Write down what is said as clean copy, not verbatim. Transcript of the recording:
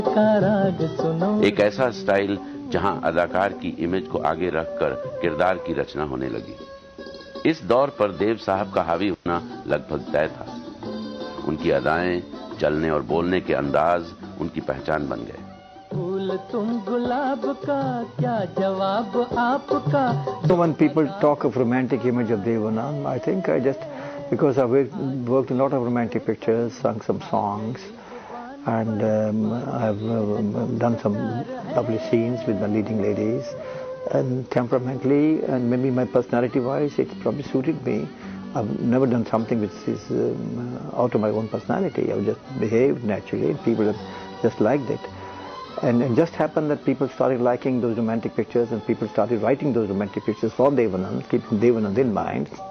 एक ऐसा स्टाइल जहां अदाकार की इमेज को आगे रखकर किरदार की रचना होने लगी। इस दौर पर देव साहब का हावी होना लगभग तय था। उनकी अदाएं, चलने और बोलने के अंदाज उनकी पहचान बन गए। फूल तुम गुलाब का, क्या जवाब आपका। So when people talk of romantic image of Devanand, I think because I've worked in a lot of romantic pictures, sung some songs, and I've done some lovely scenes with the leading ladies, and temperamentally and maybe my personality-wise, it probably suited me. I've never done something which is out of my own personality. I've just behaved naturally, and people have just liked it. And it just happened that people started liking those romantic pictures, and people started writing those romantic pictures for Devanand, keeping Devanand in mind.